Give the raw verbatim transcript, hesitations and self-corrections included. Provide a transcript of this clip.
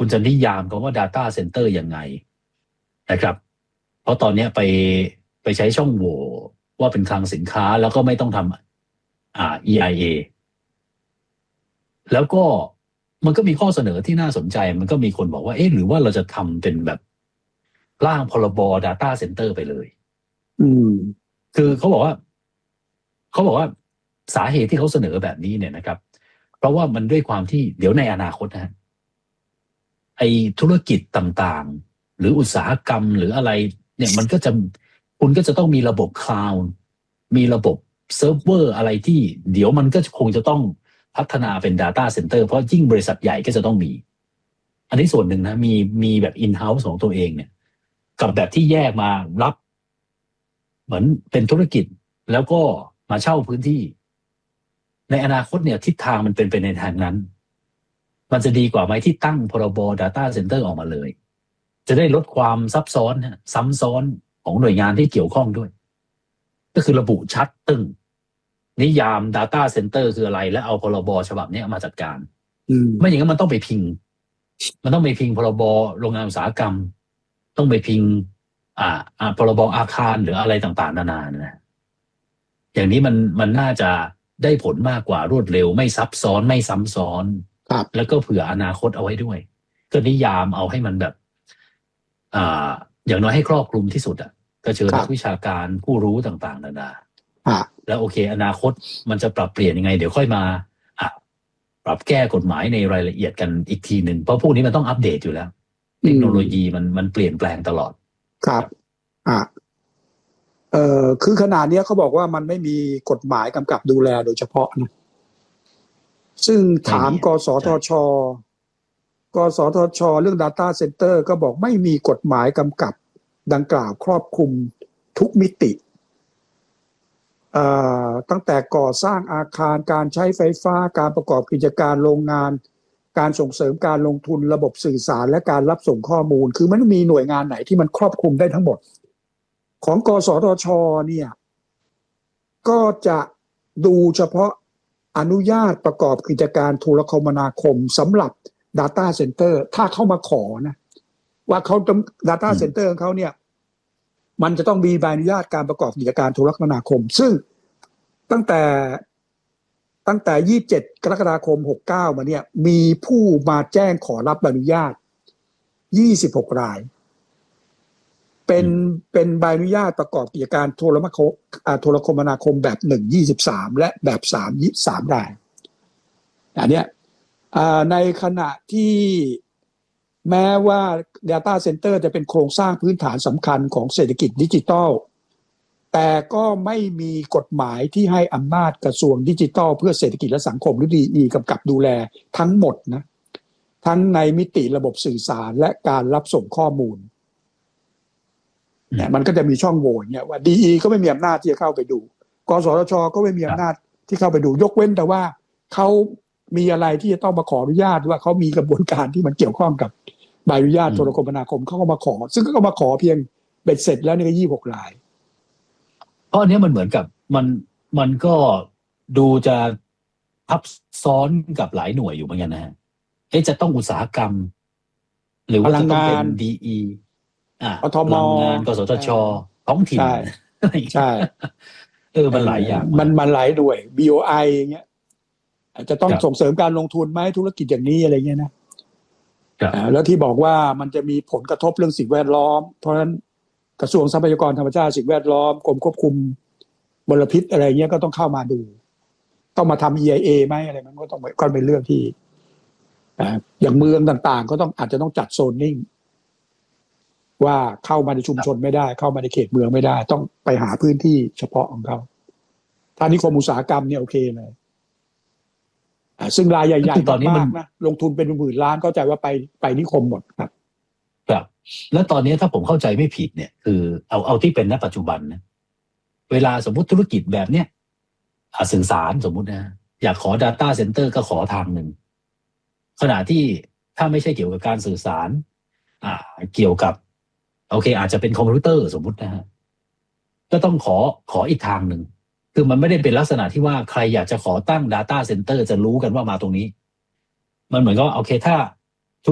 คุณจะนิยามคำว่า data center ยังไงนะครับเพราะตอนนี้ไปไปใช้ช่องโหว่ว่าเป็นคลังสินค้าแล้วก็ไม่ต้องทำอ่า อี ไอ เอ แล้วก็มันก็มีข้อเสนอที่น่าสนใจมันก็มีคนบอกว่าเอ๊ะหรือว่าเราจะทำเป็นแบบร่างพรบ data center ไปเลยอืมคือเขาบอกว่าเขาบอกว่าสาเหตุที่เขาเสนอแบบนี้เนี่ยนะครับเพราะว่ามันด้วยความที่เดี๋ยวในอนาคตนะฮะไอ้ธุรกิจต่างๆหรืออุตสาหกรรมหรืออะไรเนี่ยมันก็จะคุณก็จะต้องมีระบบคลาวด์มีระบบเซิร์ฟเวอร์อะไรที่เดี๋ยวมันก็คงจะต้องพัฒนาเป็น data center เพราะยิ่งบริษัทใหญ่ก็จะต้องมีอันนี้ส่วนหนึ่งนะมีมีแบบ in-house ของตัวเองเนี่ยกับแบบที่แยกมารับเหมือนเป็นธุรกิจแล้วก็มาเช่าพื้นที่ในอนาคตเนี่ยทิศทางมันเป็นไปในทางนั้นมันจะดีกว่าไหมที่ตั้งพรบ data center ออกมาเลยจะได้ลดความซับซ้อนซ้ำซ้อนของหน่วยงานที่เกี่ยวข้องด้วยก็คือระบุชัดตึงนิยาม data center คืออะไรและเอาพรบฉบับนี้มาจัดการไม่อย่างนั้นมันต้องไปพิงมันต้องไปพิงพรบโรงงานอุตสาหกรรมต้องไปพิงอ่าอ่าพรบอาคารหรืออะไรต่างๆนานานะอย่างนี้มันมันน่าจะได้ผลมากกว่ารวดเร็วไม่ซับซ้อนไม่ซ้ำซ้อนแล้วก็เผื่ออนาคตเอาไว้ด้วยก็นิยามเอาให้มันแบบอ่าอย่างน้อยให้ครอบคลุมที่สุดอ่ะก็เชิญนักวิชาการผู้รู้ต่างๆนานาแล้วโอเคอนาคตมันจะปรับเปลี่ยนยังไงเดี๋ยวค่อยมาอ่ะปรับแก้กฎหมายในรายละเอียดกันอีกทีหนึ่งเพราะพวกนี้มันต้องอัปเดตอยู่แล้วเทคโนโลยีมันมันเปลี่ยนแปลงตลอดครับอ่ะเอ่อคือขนาดนี้เขาบอกว่ามันไม่มีกฎหมายกำกับดูแลโดยเฉพาะนะซึ่งถามกสทช.กสทช.เรื่อง data center ก็บอกไม่มีกฎหมายกำกับดังกล่าวครอบคลุมทุกมิติตั้งแต่ก่อสร้างอาคารการใช้ไฟฟ้าการประกอบกิจการโรงงานการส่งเสริมการลงทุนระบบสื่อสารและการรับส่งข้อมูลคือมันมีหน่วยงานไหนที่มันครอบคลุมได้ทั้งหมดของกสทช.เนี่ยก็จะดูเฉพาะอนุญาตประกอบกิจการโทรคมนาคมสำหรับ data center ถ้าเข้ามาขอนะว่าเขา data center ของเขาเนี่ยมันจะต้องมีใบอนุญาตการประกอบกิจการโทรคมนาคมซึ่งตั้งแต่ตั้งแต่ยี่สิบเจ็ดกรกฎาคมหกสิบเก้ามาเนี่ยมีผู้มาแจ้งขอรับใบอนุญาตยี่สิบหกรายเป็นเป็นใบอนุญาตประกอบกิจการโทรคมโทรคมนาคมแบบหนึ่ง ยี่สิบสามและแบบสาม ยี่สิบสามรายอันเนี้ยในขณะที่แม้ว่า data center จะเป็นโครงสร้างพื้นฐานสำคัญของเศรษฐกิจดิจิทัลแต่ก็ไม่มีกฎหมายที่ให้อำนาจกระทรวงดิจิทัลเพื่อเศรษฐกิจและสังคมหรือ ดี อี กำกับดูแลทั้งหมดนะทั้งในมิติระบบสื่อสารและการรับส่งข้อมูลเนี่ยมันก็จะมีช่องโหว่เนี่ยว่า ดี อี ก็ไม่มีอำนาจที่จะเข้าไปดูกสทช.ก็ไม่มีอำนาจที่เข้าไปดูยกเว้นแต่ว่าเขามีอะไรที่จะต้องมาขออนุญาตว่าเขามีกระบวนการที่มันเกี่ยวข้องกับใบอนุญาตโทรคมนาคมเขาก็มาขอซึ่งก็มาขอเพียงเบ็ดเสร็จแล้วนี่ก็ยี่สิบหกรายเพราะอันนี้มันเหมือนกับมันมันก็ดูจะทับซ้อนกับหลายหน่วยอยู่เหมือนกันนะฮะเอ๊ะจะต้องอุตสาหกรรมหรือว่าจะต้องเป็น ดี อี อ่าอทม. งานกสทช.ท้องถิ่นใช่ใช่เออมันหลายอย่างมันมันหลายหน่วย บี โอ ไอ อย่างเงี้ยจะต้องส่งเสริมการลงทุนไหมธุรกิจอย่างนี้อะไรเงี้ยนะแล้วที่บอกว่ามันจะมีผลกระทบเรื่องสิ่งแวดล้อมเพราะฉะนั้นกระทรวงทรัพยากรธรรมชาติสิ่งแวดล้อมกรมควบคุมมลพิษอะไรเงี้ยก็ต้องเข้ามาดูต้องมาทำ อี ไอ เอ ไหมอะไรมันก็ต้องก็เป็นเรื่องที่อย่างเมืองต่างๆก็ต้องอาจจะต้องจัดโซนนิ่งว่าเข้ามาในชุมชนไม่ได้เข้ามาในเขตเมืองไม่ได้ต้องไปหาพื้นที่เฉพาะของเขาถ้านิคมอุตสาหกรรมเนี่ยโอเคเลยซึ่งรายใหญ่ๆตอนนี้มันนะลงทุนเป็นหมื่นล้านเข้าใจว่าไปไปนิคมหมดครับครับแล้วตอนนี้ถ้าผมเข้าใจไม่ผิดเนี่ยคือเอาเอาที่เป็นณปัจจุบันนะเวลาสมมุติธุรกิจแบบเนี้ยสื่อสารสมมุตินะอยากขอ data center ก็ขอทางหนึ่งขณะที่ถ้าไม่ใช่เกี่ยวกับการสื่อสารอ่าเกี่ยวกับโอเคอาจจะเป็นคอมพิวเตอร์สมมุตินะฮะก็ต้องขอขออีกทางหนึ่งคือมันไม่ได้เป็นลักษณะที่ว่าใครอยากจะขอตั้ง data center จะรู้กันว่ามาตรงนี้มันเหมือนกับโอเคถ้า